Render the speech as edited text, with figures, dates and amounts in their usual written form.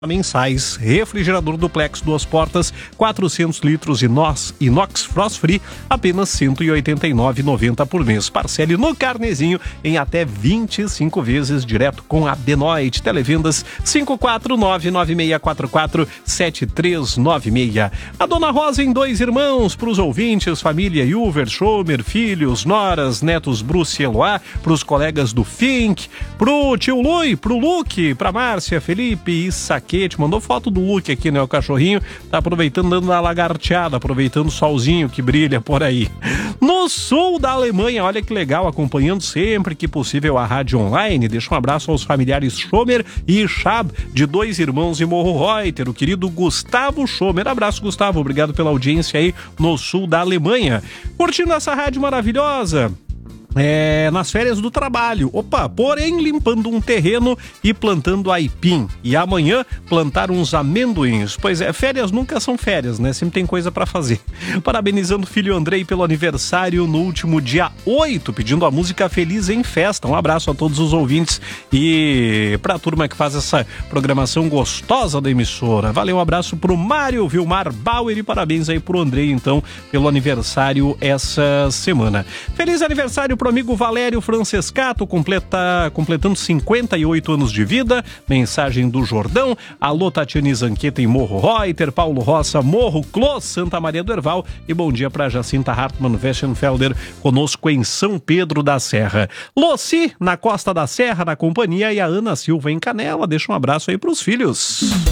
mensais. Refrigerador Duplex 2 portas, 400 litros inox frost free, apenas R$ 189,90 por mês. Parcele no carnezinho em até 25 vezes direto com a Benoit. Televendas 54996447396. A Dona Rosa em Dois Irmãos, para os ouvintes, família Ilver, Schomer, filhos, noras, netos Bruce e Eloá, para os colegas do Fink, pro tio Lui, pro Luque, pra Márcia, Felipe e Saquete. Mandou foto do Luque aqui, né? O cachorrinho tá aproveitando, dando uma lagarteada, aproveitando o solzinho que brilha por aí. No sul da Alemanha, olha que legal, acompanhando sempre que possível a rádio online. Deixa um abraço aos familiares Schomer e Schab, de Dois Irmãos e Morro Reuter, o querido Gustavo Schomer. Abraço, Gustavo, obrigado pela audiência aí no sul da Alemanha. Curtindo essa rádio maravilhosa. Nas férias do trabalho. Porém limpando um terreno e plantando aipim. E amanhã plantar uns amendoins. Pois é, férias nunca são férias, né? Sempre tem coisa pra fazer. Parabenizando o filho Andrei pelo aniversário no último dia 8, pedindo a música Feliz em Festa. Um abraço a todos os ouvintes e pra turma que faz essa programação gostosa da emissora. Valeu, um abraço pro Mário Vilmar Bauer e parabéns aí pro Andrei, então, pelo aniversário essa semana. Feliz aniversário pro amigo Valério Francescato, completando 58 anos de vida. Mensagem do Jordão. Alô, Tatiane Zanqueta em Morro Reuter, Paulo Roça, Morro Clós, Santa Maria do Herval. E bom dia para Jacinta Hartmann Weschenfelder, conosco em São Pedro da Serra. Loci, na Costa da Serra, na companhia, e a Ana Silva em Canela. Deixa um abraço aí pros filhos.